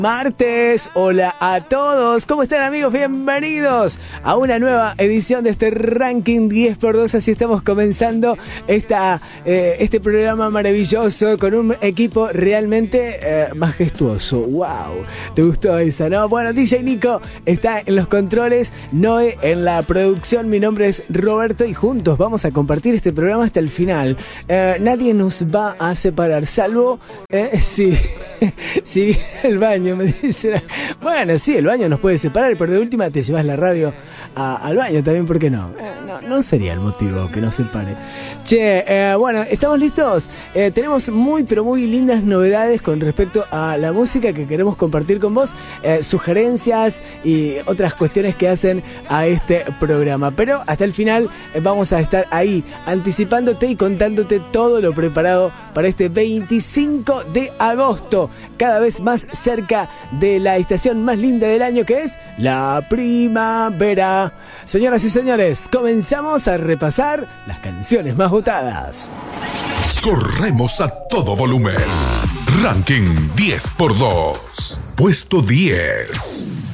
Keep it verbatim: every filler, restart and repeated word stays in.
Martes, hola a todos, ¿cómo están amigos? Bienvenidos a una nueva edición de este ranking diez por dos, así estamos comenzando esta, eh, este programa maravilloso con un equipo realmente eh, majestuoso. ¡Wow! ¿Te gustó esa, no? Bueno, D J Nico está en los controles, Noé en la producción, mi nombre es Roberto y juntos vamos a compartir este programa hasta el final. Eh, nadie nos va a separar, salvo eh, si, si viene el baño. Me dice, bueno, sí, el baño nos puede separar, pero de última te llevas la radio a, al baño también, ¿por qué no? Eh, no? No sería el motivo que nos separe. Che, eh, bueno, ¿estamos listos? Eh, tenemos muy, pero muy lindas novedades con respecto a la música que queremos compartir con vos, eh, sugerencias y otras cuestiones que hacen a este programa. Pero hasta el final eh, vamos a estar ahí anticipándote y contándote todo lo preparado para este veinticinco de agosto, cada vez más cerca de la estación más linda del año, que es la primavera. Señoras y señores, comenzamos a repasar las canciones más votadas. Corremos a todo volumen. Ranking diez por dos. Puesto diez.